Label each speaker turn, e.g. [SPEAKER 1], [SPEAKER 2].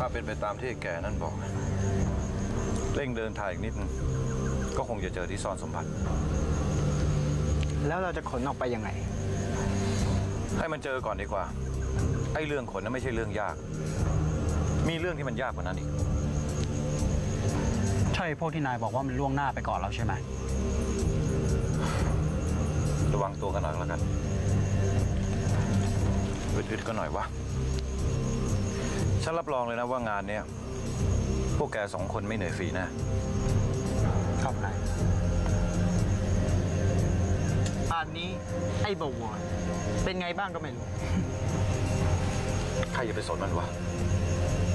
[SPEAKER 1] ถ้าเป็นไปตามที่แกนั่นบอกเร่งเดินทางอีกนิดนึงก็คงจะเจอที่ซ่อนสมบัติ
[SPEAKER 2] แล้วเราจะขนออกไปยังไง
[SPEAKER 1] ให้มันเจอก่อนดีกว่าไอ้เรื่องขนนั้นไม่ใช่เรื่องยากมีเรื่องที่มันยากกว่านั้นอีก
[SPEAKER 2] ใช่พวกที่นายบอกว่ามันล่วงหน้าไปก่อนเราใช่ไหม
[SPEAKER 1] ระวังตัวกันหน่อยแล้วกันอึดๆก็หน่อยวะฉันรับรองเลยนะว่างานเนี้ยพวกแก2 คนไม่เหนื่อยฟรีนะครับ
[SPEAKER 2] นายป่านนี้ไอ้บวรเป็นไงบ้างก็ไม่รู้
[SPEAKER 1] ใครจะไปสนมันวะ